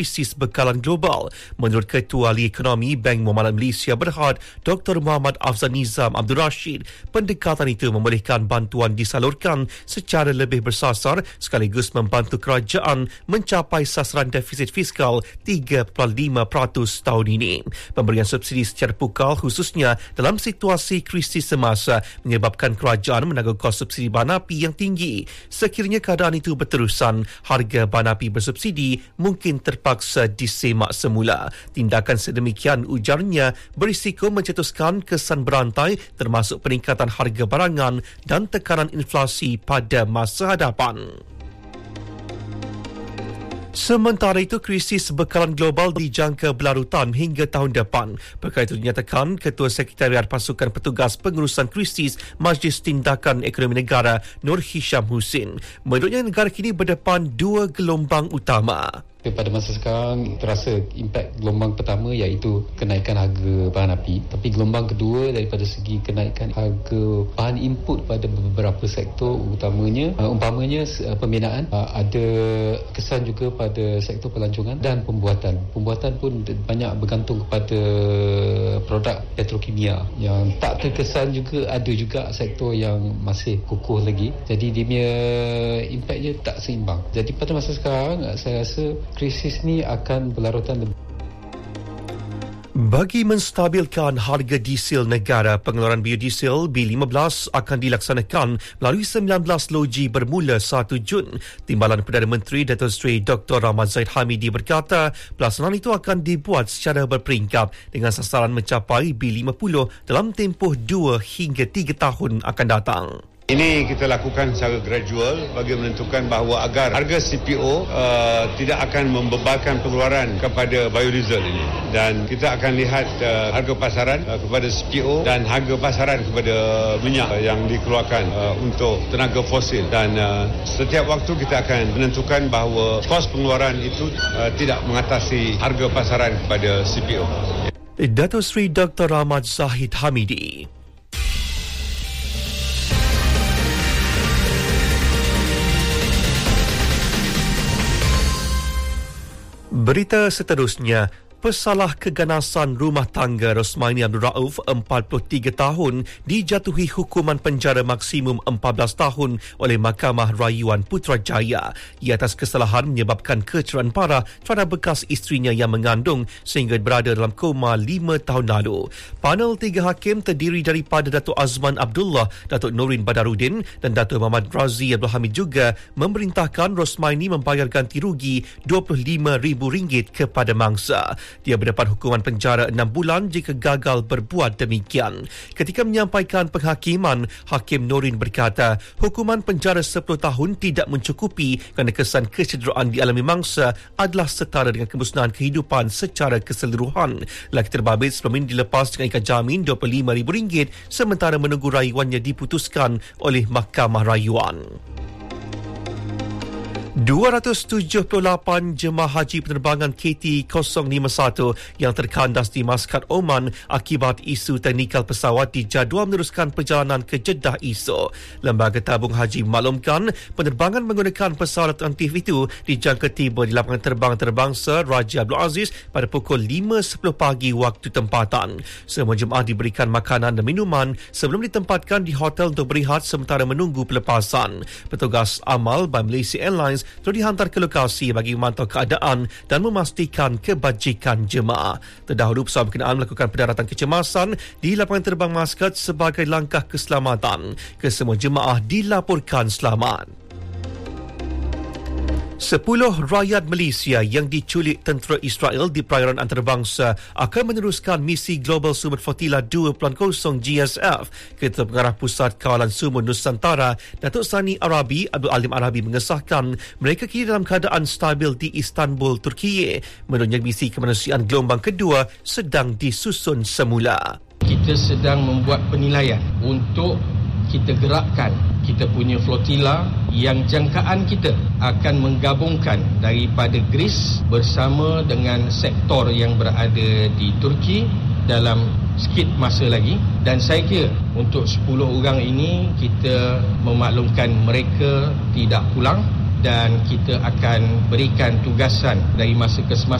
krisis bekalan global. Menurut Ketua Ahli Ekonomi Bank Muamalat Malaysia Berhad, Dr. Muhammad Afzal Nizam Abdul Rashid, pendekatan itu membolehkan bantuan disalurkan secara lebih bersasar sekaligus membantu kerajaan mencapai sasaran defisit fiskal 3.5% tahun ini. Pemberian subsidi secara pukal khususnya dalam situasi krisis semasa menyebabkan kerajaan menanggung kos subsidi bahan api yang tinggi. Sekiranya keadaan itu berterusan, harga bahan api bersubsidi mungkin terpaksa disemak semula. Tindakan sedemikian, ujarnya, berisiko mencetuskan kesan berantai termasuk peningkatan harga barangan dan tekanan inflasi pada masa hadapan. Sementara itu, krisis bekalan global dijangka berlarutan hingga tahun depan. Perkara itu dinyatakan Ketua Sekretariat Pasukan Petugas Pengurusan Krisis Majlis Tindakan Ekonomi Negara Nur Hisham Husin. Menurutnya, negara kini berdepan dua gelombang utama. Pada masa sekarang terasa impak gelombang pertama iaitu kenaikan harga bahan api, tapi gelombang kedua daripada segi kenaikan harga bahan input pada beberapa sektor utamanya pembinaan, ada kesan juga pada sektor pelancongan dan pembuatan pun banyak bergantung kepada produk petrokimia yang tak terkesan. Juga ada juga sektor yang masih kukuh lagi, jadi dia punya impaknya tak seimbang. Jadi pada masa sekarang saya rasa krisis ni akan berlarutan lebih. Bagi menstabilkan harga diesel negara, pengeluaran biodiesel B15 akan dilaksanakan melalui 19 loji bermula 1 Jun. Timbalan Perdana Menteri Datuk Seri Dr. Rahmat Zaid Hamidi berkata, pelaksanaan itu akan dibuat secara berperingkat dengan sasaran mencapai B50 dalam tempoh 2 hingga 3 tahun akan datang. Ini kita lakukan secara gradual bagi menentukan bahawa agar harga CPO tidak akan membebankan pengeluaran kepada biodiesel ini. Dan kita akan lihat harga pasaran kepada CPO dan harga pasaran kepada minyak yang dikeluarkan untuk tenaga fosil. Dan setiap waktu kita akan menentukan bahawa kos pengeluaran itu tidak mengatasi harga pasaran kepada CPO. Datuk Seri Dr. Rahmat Zaid Hamidi. Berita seterusnya, pesalah keganasan rumah tangga Rosmaini Abdul Rauf, 43 tahun, dijatuhi hukuman penjara maksimum 14 tahun oleh Mahkamah Rayuan Putrajaya. Ia atas kesalahan menyebabkan kecederaan parah terhadap bekas isterinya yang mengandung sehingga berada dalam koma 5 tahun lalu. Panel 3 hakim terdiri daripada Datuk Azman Abdullah, Datuk Nurin Badarudin dan Datuk Muhammad Razi Abdul Hamid juga memerintahkan Rosmaini membayar ganti rugi RM25,000 kepada mangsa. Dia mendapat hukuman penjara 6 bulan jika gagal berbuat demikian. Ketika menyampaikan penghakiman, Hakim Nurin berkata, hukuman penjara 10 tahun tidak mencukupi kerana kesan kecederaan dialami mangsa adalah setara dengan kemusnahan kehidupan secara keseluruhan. Lelaki terbabit sebelum ini dilepas dengan ikat jamin RM25,000 sementara menunggu rayuannya diputuskan oleh Mahkamah Rayuan. 278 jemaah haji penerbangan KT-051 yang terkandas di Maskat, Oman akibat isu teknikal pesawat dijadual meneruskan perjalanan ke Jeddah esok. Lembaga Tabung Haji memaklumkan penerbangan menggunakan pesawat alternatif itu dijangka tiba di lapangan terbang antarabangsa Raja Abdul Aziz pada pukul 5.10 pagi waktu tempatan. Semua jemaah diberikan makanan dan minuman sebelum ditempatkan di hotel untuk berehat sementara menunggu pelepasan. Petugas amal by Malaysia Airlines terus dihantar ke lokasi bagi memantau keadaan dan memastikan kebajikan jemaah. Terdahulu pesawat berkenaan melakukan pendaratan kecemasan di lapangan terbang Maskat sebagai langkah keselamatan. Kesemua jemaah dilaporkan selamat. 10 rakyat Malaysia yang diculik tentera Israel di perairan antarabangsa akan meneruskan misi Global Sumut Flotilla 2.0 GSF. Ketua Pengarah Pusat Kawalan Sumut Nusantara, Datuk Sani Arabi Abdul Alim Arabi mengesahkan mereka kini dalam keadaan stabil di Istanbul, Turki. Menurutnya, misi kemanusiaan gelombang kedua sedang disusun semula. Kita sedang membuat penilaian untuk kita gerakkan kita punya flotilla yang jangkaan kita akan menggabungkan daripada Greece bersama dengan sektor yang berada di Turki dalam sikit masa lagi. Dan saya kira untuk 10 orang ini kita memaklumkan mereka tidak pulang dan kita akan berikan tugasan dari masa ke semasa